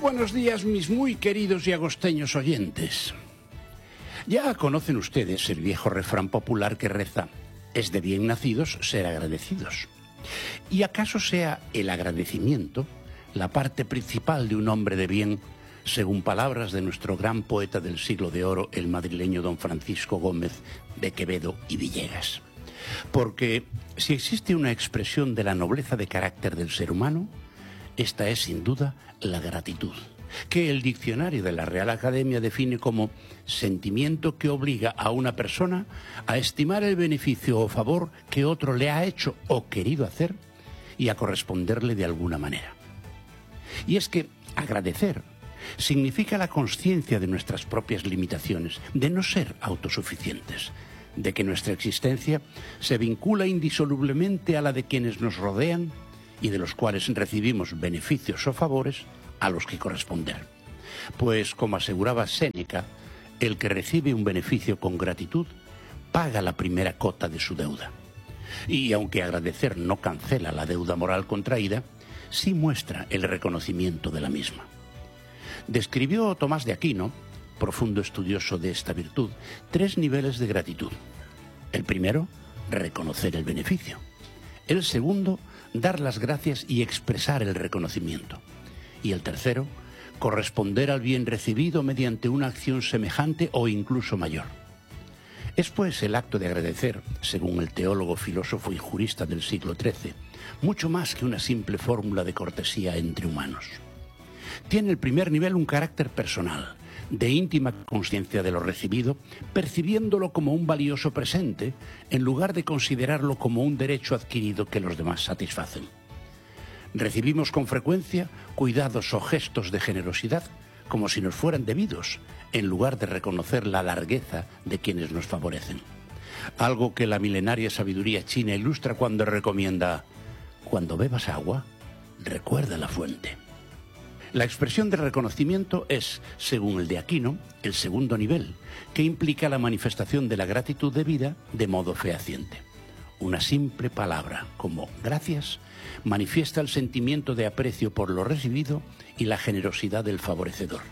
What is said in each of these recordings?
buenos días, mis muy queridos y agosteños oyentes. Ya conocen ustedes el viejo refrán popular que reza: es de bien nacidos ser agradecidos. ¿Y acaso sea el agradecimiento la parte principal de un hombre de bien, según palabras de nuestro gran poeta del siglo de oro, el madrileño don Francisco Gómez de Quevedo y Villegas? Porque si existe una expresión de la nobleza de carácter del ser humano, esta es sin duda la gratitud, que el diccionario de la Real Academia define como sentimiento que obliga a una persona a estimar el beneficio o favor que otro le ha hecho o querido hacer y a corresponderle de alguna manera. Y es que agradecer significa la consciencia de nuestras propias limitaciones, de no ser autosuficientes, de que nuestra existencia se vincula indisolublemente a la de quienes nos rodean y de los cuales recibimos beneficios o favores a los que corresponder. Pues, como aseguraba Séneca, el que recibe un beneficio con gratitud paga la primera cota de su deuda. Y aunque agradecer no cancela la deuda moral contraída, sí muestra el reconocimiento de la misma. Describió Tomás de Aquino, profundo estudioso de esta virtud, 3 niveles de gratitud. El primero, reconocer el beneficio. El segundo, dar las gracias y expresar el reconocimiento. Y el tercero, corresponder al bien recibido mediante una acción semejante o incluso mayor. Es pues el acto de agradecer, según el teólogo, filósofo y jurista del siglo XIII, mucho más que una simple fórmula de cortesía entre humanos. Tiene el primer nivel un carácter personal, de íntima conciencia de lo recibido, percibiéndolo como un valioso presente, en lugar de considerarlo como un derecho adquirido que los demás satisfacen. Recibimos con frecuencia cuidados o gestos de generosidad como si nos fueran debidos, en lugar de reconocer la largueza de quienes nos favorecen. Algo que la milenaria sabiduría china ilustra cuando recomienda: cuando bebas agua, recuerda la fuente. La expresión de reconocimiento es, según el de Aquino, el segundo nivel, que implica la manifestación de la gratitud debida de modo fehaciente. Una simple palabra, como gracias, manifiesta el sentimiento de aprecio por lo recibido y la generosidad del favorecedor.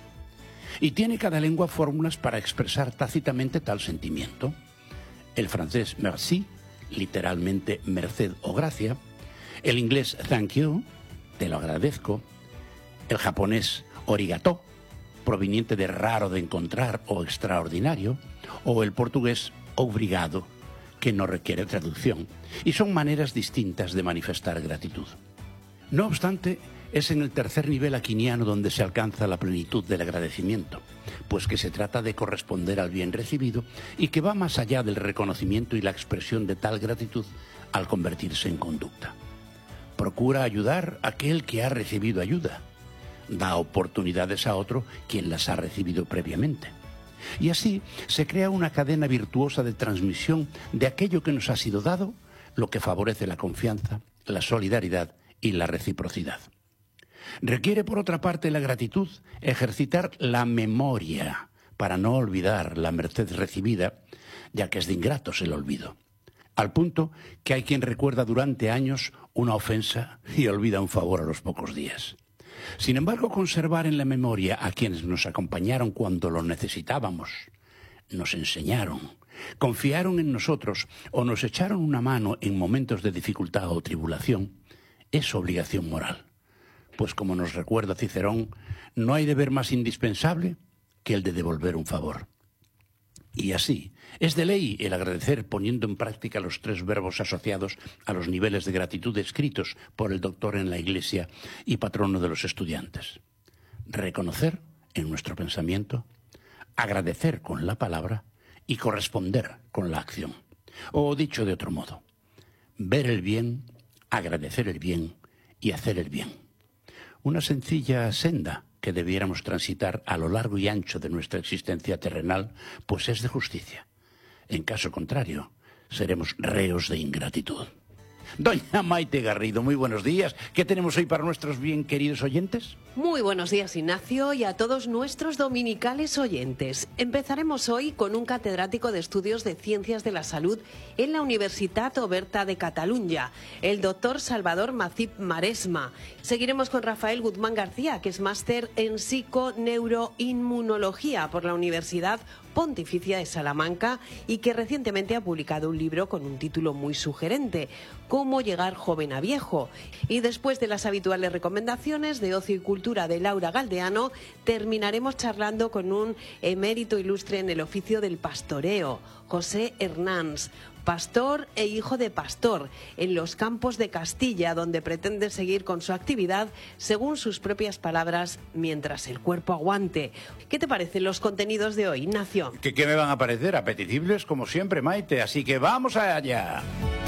Y tiene cada lengua fórmulas para expresar tácitamente tal sentimiento. El francés merci, literalmente merced o gracia; el inglés thank you, te lo agradezco; el japonés origato, proveniente de raro de encontrar o extraordinario; o el portugués obrigado, que no requiere traducción, y son maneras distintas de manifestar gratitud. No obstante, es en el tercer nivel aquiniano donde se alcanza la plenitud del agradecimiento, pues que se trata de corresponder al bien recibido y que va más allá del reconocimiento y la expresión de tal gratitud al convertirse en conducta. Procura ayudar a aquel que ha recibido ayuda. Da oportunidades a otro quien las ha recibido previamente. Y así se crea una cadena virtuosa de transmisión de aquello que nos ha sido dado, lo que favorece la confianza, la solidaridad y la reciprocidad. Requiere, por otra parte, la gratitud ejercitar la memoria para no olvidar la merced recibida, ya que es de ingratos el olvido. Al punto que hay quien recuerda durante años una ofensa y olvida un favor a los pocos días. Sin embargo, conservar en la memoria a quienes nos acompañaron cuando lo necesitábamos, nos enseñaron, confiaron en nosotros o nos echaron una mano en momentos de dificultad o tribulación, es obligación moral. Pues como nos recuerda Cicerón, no hay deber más indispensable que el de devolver un favor. Y así, es de ley el agradecer poniendo en práctica los 3 verbos asociados a los niveles de gratitud escritos por el doctor en la Iglesia y patrono de los estudiantes. Reconocer en nuestro pensamiento, agradecer con la palabra y corresponder con la acción. O dicho de otro modo, ver el bien, agradecer el bien y hacer el bien. Una sencilla senda que debiéramos transitar a lo largo y ancho de nuestra existencia terrenal, pues es de justicia. En caso contrario, seremos reos de ingratitud. Doña Maite Garrido, muy buenos días. ¿Qué tenemos hoy para nuestros bien queridos oyentes? Muy buenos días, Ignacio, y a todos nuestros dominicales oyentes. Empezaremos hoy con un catedrático de Estudios de Ciencias de la Salud en la Universitat Oberta de Catalunya, el doctor Salvador Macip Maresma. Seguiremos con Rafael Guzmán García, que es máster en psiconeuroinmunología por la Universidad Pontificia de Salamanca y que recientemente ha publicado un libro con un título muy sugerente, Cómo llegar joven a viejo. Y después de las habituales recomendaciones de ocio y cultura de Laura Galdeano, terminaremos charlando con un emérito ilustre en el oficio del pastoreo, José Hernández, pastor e hijo de pastor, en los campos de Castilla, donde pretende seguir con su actividad, según sus propias palabras, mientras el cuerpo aguante. ¿Qué te parecen los contenidos de hoy, Ignacio? ¿Qué me van a parecer? Apetecibles como siempre, Maite, así que vamos allá.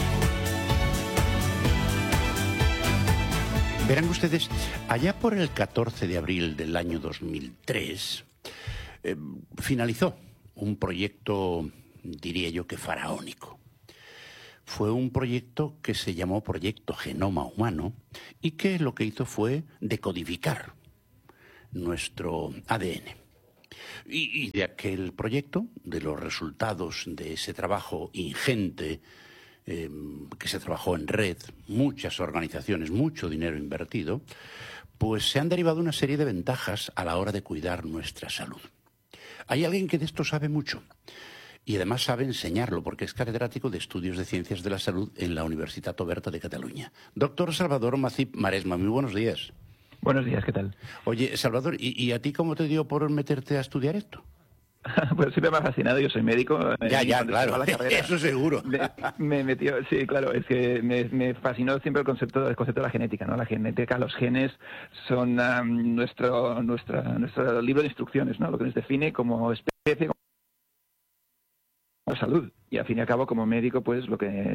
Verán ustedes, allá por el 14 de abril del año 2003, finalizó un proyecto, diría yo que faraónico. Fue un proyecto que se llamó Proyecto Genoma Humano y que lo que hizo fue decodificar nuestro ADN. Y de aquel proyecto, de los resultados de ese trabajo ingente que se trabajó en red, muchas organizaciones, mucho dinero invertido, pues se han derivado una serie de ventajas a la hora de cuidar nuestra salud. Hay alguien que de esto sabe mucho y además sabe enseñarlo porque es catedrático de Estudios de Ciencias de la Salud en la Universitat Oberta de Catalunya. Doctor Salvador Macip Maresma, muy buenos días. Buenos días, ¿qué tal? Oye, Salvador, ¿y a ti cómo te dio por meterte a estudiar esto? Pues siempre me ha fascinado, yo soy médico. Ya, claro, la carrera, eso seguro. Me metió, sí, claro, es que me fascinó siempre el concepto de la genética, ¿no? La genética, los genes son nuestro libro de instrucciones, ¿no? Lo que nos define como especie, como salud. Y al fin y al cabo, como médico, pues lo que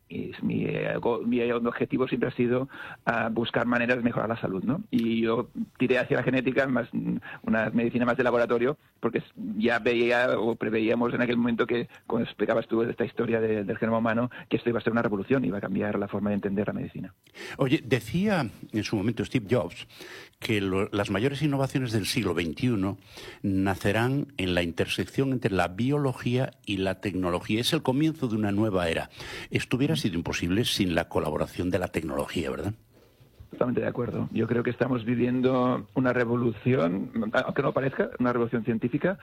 mi objetivo siempre ha sido buscar maneras de mejorar la salud, ¿no? Y yo tiré hacia la genética, más una medicina más de laboratorio, porque ya veía o preveíamos en aquel momento que, cuando explicabas tú esta historia del genoma humano, que esto iba a ser una revolución, iba a cambiar la forma de entender la medicina. Oye, decía en su momento Steve Jobs que las mayores innovaciones del siglo XXI nacerán en la intersección entre la biología y la tecnología. Es el comienzo de una nueva era. Esto hubiera sido imposible sin la colaboración de la tecnología, ¿verdad? Totalmente de acuerdo. Yo creo que estamos viviendo una revolución, aunque no parezca, una revolución científica,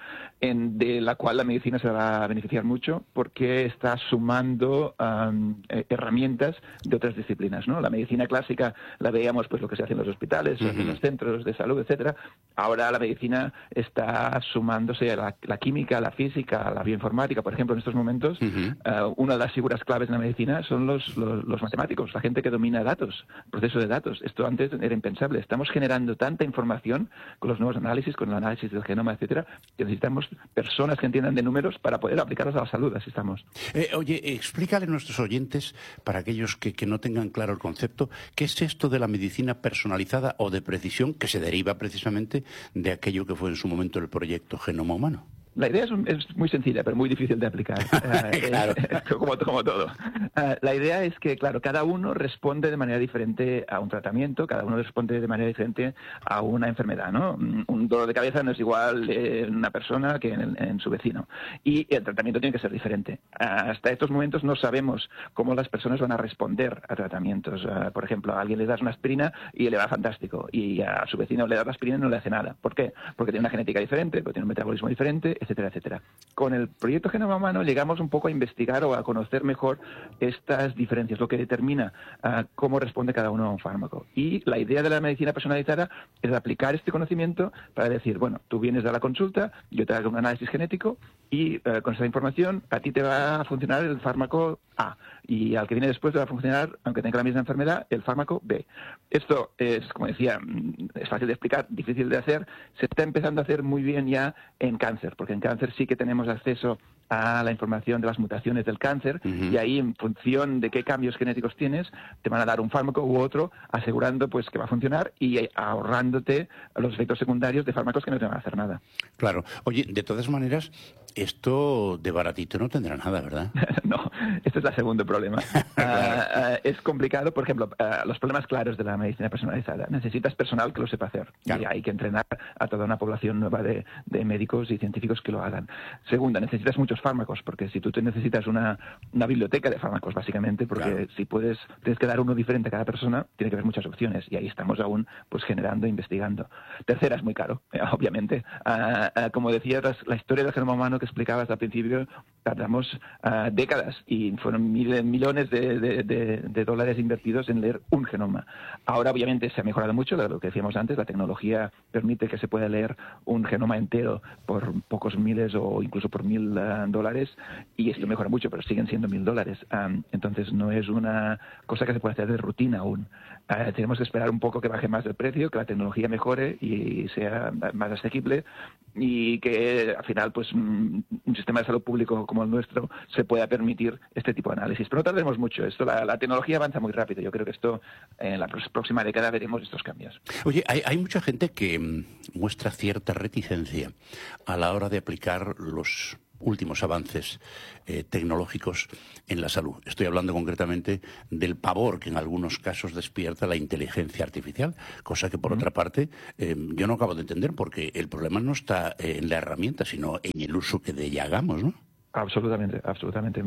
de la cual la medicina se va a beneficiar mucho porque está sumando herramientas de otras disciplinas, ¿no? La medicina clásica la veíamos, pues lo que se hace en los hospitales, en los centros de salud, etcétera. Ahora la medicina está sumándose a la química, a la física, a la bioinformática. Por ejemplo, en estos momentos, una de las figuras claves en la medicina son los matemáticos, la gente que domina datos, proceso de datos. Esto antes era impensable. Estamos generando tanta información con los nuevos análisis, con el análisis del genoma, etcétera, que necesitamos personas que entiendan de números para poder aplicarlos a la salud. Así estamos. Oye, explícale a nuestros oyentes, para aquellos que no tengan claro el concepto, ¿qué es esto de la medicina personalizada o de precisión que se deriva precisamente de aquello que fue en su momento el proyecto Genoma Humano? La idea es muy sencilla, pero muy difícil de aplicar, claro. como todo. La idea es que, claro, cada uno responde de manera diferente a un tratamiento, cada uno responde de manera diferente a una enfermedad, ¿no? Un dolor de cabeza no es igual en una persona que en su vecino. Y el tratamiento tiene que ser diferente. Hasta estos momentos no sabemos cómo las personas van a responder a tratamientos. Por ejemplo, a alguien le das una aspirina y le va fantástico, y a su vecino le das la aspirina y no le hace nada. ¿Por qué? Porque tiene una genética diferente, porque tiene un metabolismo diferente, etcétera, etcétera. Con el proyecto Genoma Humano llegamos un poco a investigar o a conocer mejor estas diferencias, lo que determina cómo responde cada uno a un fármaco. Y la idea de la medicina personalizada es aplicar este conocimiento para decir, bueno, tú vienes a la consulta, yo te hago un análisis genético y con esa información a ti te va a funcionar el fármaco A y al que viene después te va a funcionar, aunque tenga la misma enfermedad, el fármaco B. Esto es, como decía, es fácil de explicar, difícil de hacer. Se está empezando a hacer muy bien ya en cáncer, porque en cáncer sí que tenemos acceso a la información de las mutaciones del cáncer, y ahí, en función de qué cambios genéticos tienes, te van a dar un fármaco u otro, asegurando pues que va a funcionar y ahorrándote los efectos secundarios de fármacos que no te van a hacer nada. Claro. Oye, de todas maneras, esto de baratito no tendrá nada, ¿verdad? No, este es el segundo problema. Claro. Es complicado, por ejemplo, los problemas claros de la medicina personalizada. Necesitas personal que lo sepa hacer. Claro. Y hay que entrenar a toda una población nueva de médicos y científicos que lo hagan. Segunda, necesitas muchos fármacos, porque si tú te necesitas una biblioteca de fármacos, básicamente, porque claro, si tienes que dar uno diferente a cada persona, tiene que haber muchas opciones, y ahí estamos aún pues generando, investigando. Tercera, es muy caro, obviamente. Como decías, la historia del genoma humano que explicabas al principio, tardamos décadas y fueron millones de dólares invertidos en leer un genoma. Ahora, obviamente, se ha mejorado mucho, lo que decíamos antes, la tecnología permite que se pueda leer un genoma entero por pocos miles o incluso por $1,000, y esto mejora mucho, pero siguen siendo $1,000. Entonces, no es una cosa que se puede hacer de rutina aún. Tenemos que esperar un poco que baje más el precio, que la tecnología mejore y sea más asequible, y que al final pues un sistema de salud público como el nuestro se pueda permitir este tipo de análisis. Pero no tardemos mucho. La tecnología avanza muy rápido. Yo creo que esto en la próxima década veremos estos cambios. Oye, hay mucha gente que muestra cierta reticencia a la hora de aplicar los últimos avances tecnológicos en la salud. Estoy hablando concretamente del pavor que en algunos casos despierta la inteligencia artificial, cosa que por otra parte yo no acabo de entender, porque el problema no está en la herramienta, sino en el uso que de ella hagamos, ¿no? Absolutamente, absolutamente.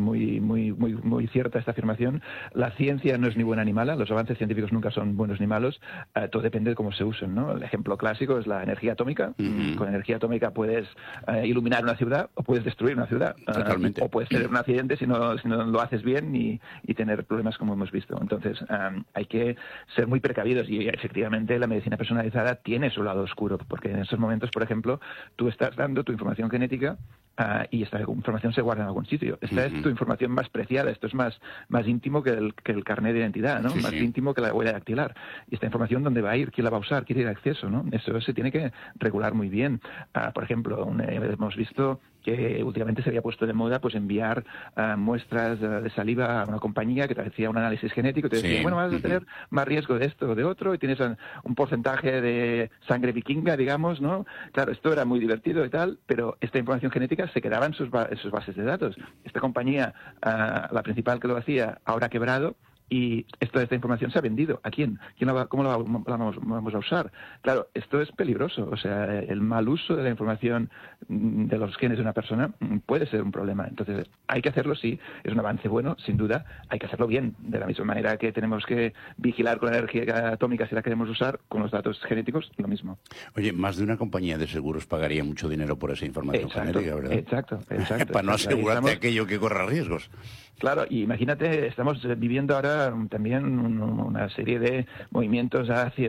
Muy cierta esta afirmación. La ciencia no es ni buena ni mala. Los avances científicos nunca son buenos ni malos. Todo depende de cómo se usen, ¿no? El ejemplo clásico es la energía atómica. Con energía atómica puedes iluminar una ciudad o puedes destruir una ciudad. Totalmente. O puedes tener un accidente si no lo haces bien y tener problemas como hemos visto. Entonces, hay que ser muy precavidos, y efectivamente la medicina personalizada tiene su lado oscuro, porque en esos momentos, por ejemplo, tú estás dando tu información genética y esta información se guarda en algún sitio. Esta es tu información más preciada. Esto es más íntimo que el carnet de identidad, ¿no? Más íntimo que la huella dactilar. Y esta información, ¿dónde va a ir? ¿Quién la va a usar? ¿Quién tiene acceso? ¿No? Eso se tiene que regular muy bien. Por ejemplo, hemos visto que últimamente se había puesto de moda pues enviar muestras de saliva a una compañía que te hacía un análisis genético y te decía, bueno, vas a tener más riesgo de esto o de otro, y tienes un porcentaje de sangre vikinga, digamos, ¿no? Claro, esto era muy divertido y tal, pero esta información genética se quedaba en sus bases de datos. Esta compañía, la principal que lo hacía, ahora ha quebrado, y esta información se ha vendido. ¿A quién? ¿Cómo la vamos a usar? Claro, esto es peligroso. O sea, el mal uso de la información de los genes de una persona puede ser un problema. Entonces, hay que hacerlo, sí. Es un avance bueno, sin duda. Hay que hacerlo bien. De la misma manera que tenemos que vigilar con la energía atómica si la queremos usar, con los datos genéticos, lo mismo. Oye, más de una compañía de seguros pagaría mucho dinero por esa información genética, ¿verdad? Exacto. Para no asegurarte aquello que corra riesgos. Claro, y imagínate, estamos viviendo ahora también una serie de movimientos hacia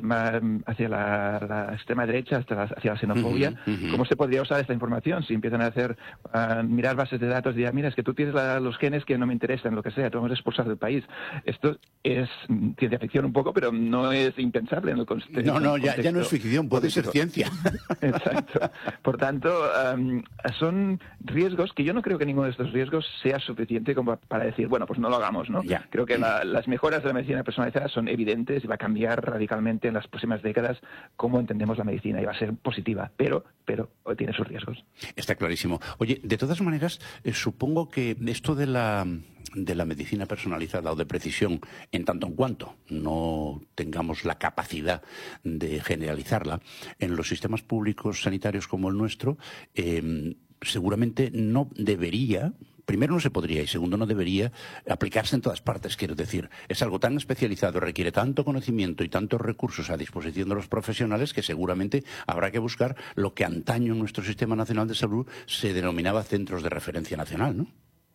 la extrema derecha, hacia la xenofobia. ¿Cómo se podría usar esta información si empiezan a mirar bases de datos y dirán, mira, es que tú tienes los genes que no me interesan, lo que sea, te vamos a expulsar del país? Esto es ciencia ficción un poco, pero no es impensable en el contexto. No, ya no es ficción, puede ser ciencia. Exacto. Por tanto, son riesgos que yo no creo que ninguno de estos riesgos sea suficiente como para decir, bueno, pues no lo hagamos, ¿no? Ya. Creo que las mejoras de la medicina personalizada son evidentes y va a cambiar radicalmente en las próximas décadas cómo entendemos la medicina, y va a ser positiva, pero tiene sus riesgos. Está clarísimo. Oye, de todas maneras, supongo que esto de la medicina personalizada o de precisión, en tanto en cuanto no tengamos la capacidad de generalizarla, en los sistemas públicos sanitarios como el nuestro, seguramente no debería... Primero, no se podría, y segundo, no debería aplicarse en todas partes. Quiero decir, es algo tan especializado, requiere tanto conocimiento y tantos recursos a disposición de los profesionales, que seguramente habrá que buscar lo que antaño en nuestro Sistema Nacional de Salud se denominaba centros de referencia nacional, ¿no?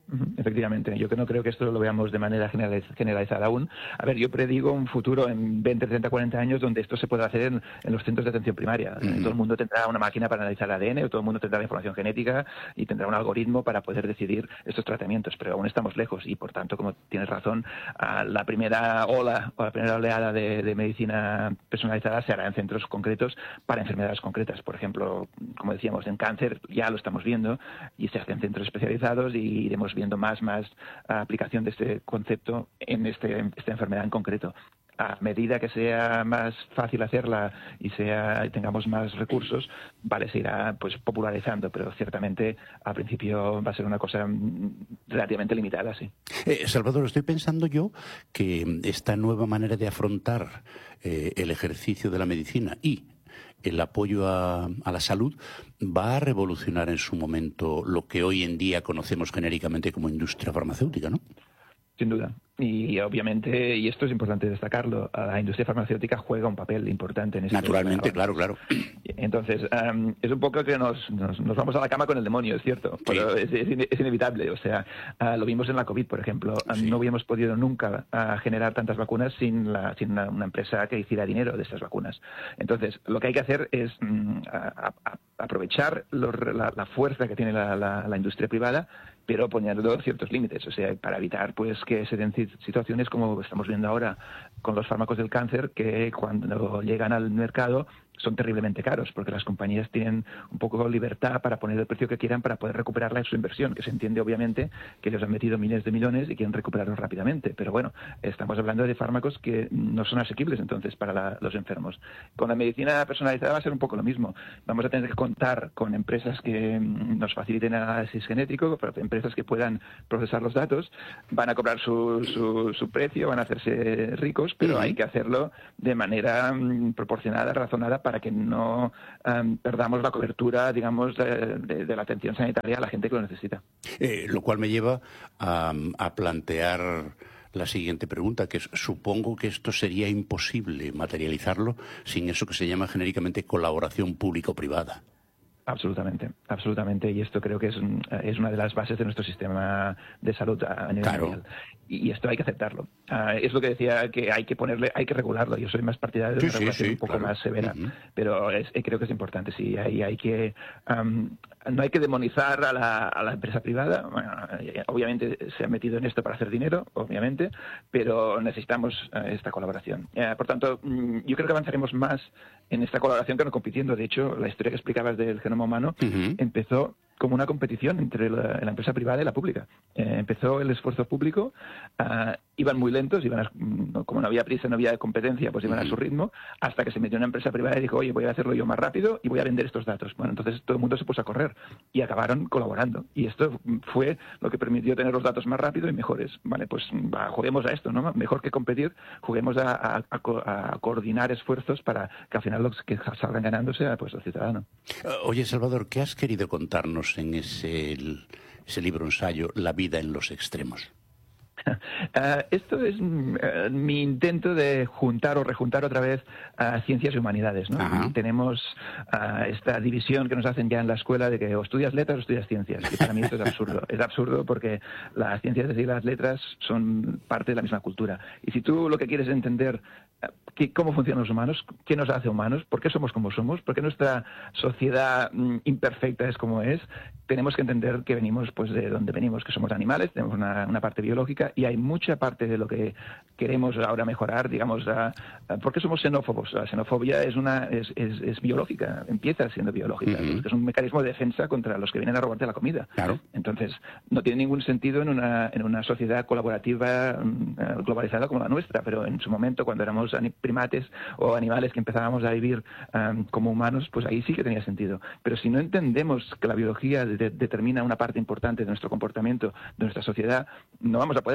Efectivamente, yo no creo que esto lo veamos de manera generalizada aún. A ver, yo predigo un futuro en 20, 30, 40 años donde esto se pueda hacer en los centros de atención primaria. Todo el mundo tendrá una máquina para analizar el ADN, o todo el mundo tendrá la información genética y tendrá un algoritmo para poder decidir estos tratamientos, pero aún estamos lejos y, por tanto, como tienes razón, la primera ola o la primera oleada de medicina personalizada se hará en centros concretos para enfermedades concretas. Por ejemplo, como decíamos, en cáncer ya lo estamos viendo y se hace en centros especializados y iremos viendo más aplicación de este concepto en esta enfermedad en concreto. A medida que sea más fácil hacerla y tengamos más recursos, se irá pues popularizando, pero ciertamente al principio va a ser una cosa relativamente limitada, sí. Salvador, estoy pensando yo que esta nueva manera de afrontar el ejercicio de la medicina y el apoyo a la salud va a revolucionar en su momento lo que hoy en día conocemos genéricamente como industria farmacéutica, ¿no? Sin duda. Y obviamente, y esto es importante destacarlo, la industria farmacéutica juega un papel importante en esto. Naturalmente, claro. Entonces, es un poco que nos vamos a la cama con el demonio, es cierto, pero es inevitable. O sea, lo vimos en la COVID, por ejemplo. No hubiéramos podido nunca generar tantas vacunas sin una empresa que hiciera dinero de estas vacunas. Entonces, lo que hay que hacer es aprovechar la fuerza que tiene la industria privada, pero poniendo ciertos límites, o sea, para evitar pues que se den situaciones como estamos viendo ahora con los fármacos del cáncer, que cuando llegan al mercado son terriblemente caros, porque las compañías tienen un poco de libertad para poner el precio que quieran para poder recuperarla en su inversión, que se entiende obviamente que ellos han metido miles de millones y quieren recuperarlos rápidamente, pero bueno, estamos hablando de fármacos que no son asequibles entonces para los enfermos. Con la medicina personalizada va a ser un poco lo mismo. Vamos a tener que contar con empresas que nos faciliten el análisis genético, empresas que puedan procesar los datos, van a cobrar su precio, van a hacerse ricos, pero hay que hacerlo de manera proporcionada, razonada, para que no perdamos la cobertura, digamos, de la atención sanitaria a la gente que lo necesita. Lo cual me lleva a plantear la siguiente pregunta, que es, supongo que esto sería imposible materializarlo sin eso que se llama genéricamente colaboración público-privada. Absolutamente, y esto creo que es una de las bases de nuestro sistema de salud a nivel mundial. Y esto hay que aceptarlo. Es lo que decía, que hay que regularlo. Yo soy más partidario de una regulación un poco más severa, pero creo que es importante. Sí, hay que no hay que demonizar a la empresa privada. Bueno, obviamente se ha metido en esto para hacer dinero, obviamente, pero necesitamos esta colaboración. Por tanto, yo creo que avanzaremos más en esta colaboración que no compitiendo. De hecho, la historia que explicabas del genoma humano empezó como una competición entre la empresa privada y la pública. Empezó el esfuerzo público, iban muy lentos, como no había prisa, no había competencia, pues iban a su ritmo, hasta que se metió una empresa privada y dijo, oye, voy a hacerlo yo más rápido y voy a vender estos datos. Bueno, entonces todo el mundo se puso a correr y acabaron colaborando. Y esto fue lo que permitió tener los datos más rápido y mejores. Vale, pues juguemos a esto, ¿no? Mejor que competir, juguemos a coordinar esfuerzos para que al final los que salgan ganando sea pues el ciudadano. Oye, Salvador, ¿qué has querido contarnos en ese libro ensayo, La vida en los extremos? Esto es mi intento de juntar o rejuntar otra vez ciencias y humanidades, ¿no? Tenemos esta división que nos hacen ya en la escuela de que o estudias letras o estudias ciencias, y para mí esto es absurdo. Es absurdo porque las ciencias y las letras son parte de la misma cultura. Y si tú lo que quieres es entender cómo funcionan los humanos, qué nos hace humanos, por qué somos como somos, por qué nuestra sociedad imperfecta es como es, tenemos que entender que venimos pues de donde venimos, que somos animales, tenemos una parte biológica y hay mucha parte de lo que queremos ahora mejorar, digamos, ¿por qué somos xenófobos? La xenofobia es biológica, empieza siendo biológica, es un mecanismo de defensa contra los que vienen a robarte la comida. Claro. Entonces, no tiene ningún sentido en una sociedad colaborativa globalizada como la nuestra, pero en su momento, cuando éramos primates o animales que empezábamos a vivir como humanos, pues ahí sí que tenía sentido. Pero si no entendemos que la biología determina una parte importante de nuestro comportamiento, de nuestra sociedad, no vamos a poder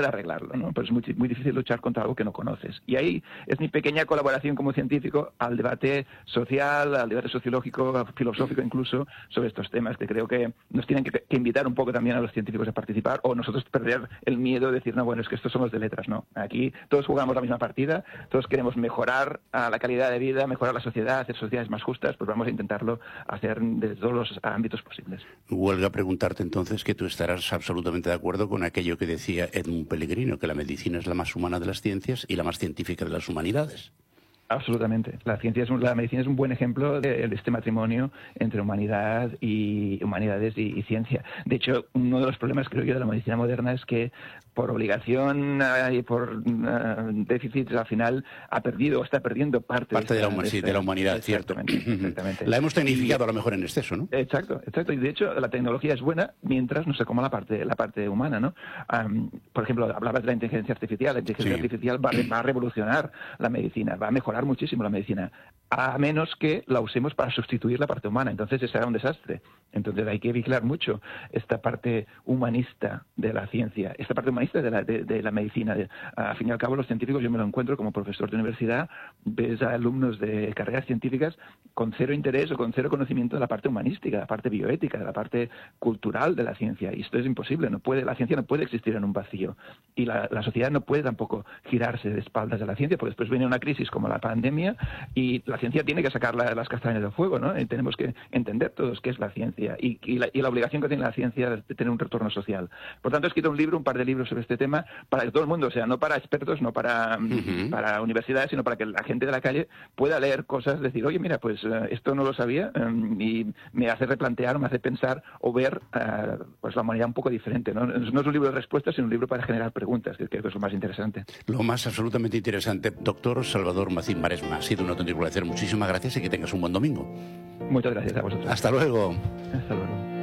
puede arreglarlo, ¿no? Pero es muy difícil luchar contra algo que no conoces. Y ahí es mi pequeña colaboración como científico al debate social, al debate sociológico, filosófico incluso, sobre estos temas, que creo que nos tienen que invitar un poco también a los científicos a participar, o nosotros perder el miedo de decir, no, bueno, es que estos son los de letras, no. Aquí todos jugamos la misma partida, todos queremos mejorar la calidad de vida, mejorar la sociedad, hacer sociedades más justas, pues vamos a intentarlo hacer desde todos los ámbitos posibles. Huelga preguntarte entonces que tú estarás absolutamente de acuerdo con aquello que decía Edmund Pellegrino, que la medicina es la más humana de las ciencias y la más científica de las humanidades. Absolutamente. La medicina es un buen ejemplo de este matrimonio entre humanidades y ciencia. De hecho, uno de los problemas, creo yo, de la medicina moderna es que por obligación y por déficits, al final ha perdido o está perdiendo parte de la humanidad, cierto. Exactamente. La hemos tecnificado a lo mejor en exceso, ¿no? Exacto. Y de hecho, la tecnología es buena mientras no se coma la parte humana, ¿no? Por ejemplo, hablabas de la inteligencia artificial. La inteligencia artificial va a revolucionar la medicina, va a mejorar muchísimo la medicina, a menos que la usemos para sustituir la parte humana. Entonces será un desastre. Entonces hay que vigilar mucho esta parte humanista de la ciencia, esta parte humanista de la medicina. Al fin y al cabo, los científicos, yo me lo encuentro como profesor de universidad, ves a alumnos de carreras científicas con cero interés o con cero conocimiento de la parte humanística, de la parte bioética, de la parte cultural de la ciencia. Y esto es imposible. La ciencia no puede existir en un vacío. Y la sociedad no puede tampoco girarse de espaldas a la ciencia, porque después viene una crisis como la pandemia y la ciencia tiene que sacar las castañas del fuego, ¿no? Y tenemos que entender todos qué es la ciencia y la obligación que tiene la ciencia de tener un retorno social. Por tanto, he escrito un par de libros sobre este tema para que todo el mundo, o sea, no para expertos, no para universidades, sino para que la gente de la calle pueda leer cosas, decir, oye, mira, pues esto no lo sabía y me hace replantear, me hace pensar o ver pues la humanidad un poco diferente, ¿no? No es un libro de respuestas, sino un libro para generar preguntas, que creo que es lo más interesante. Lo más absolutamente interesante. Doctor Salvador Mazín Maresma, ha sido un auténtico placer. Muchísimas gracias y que tengas un buen domingo. Muchas gracias a vosotros. Hasta luego. Hasta luego.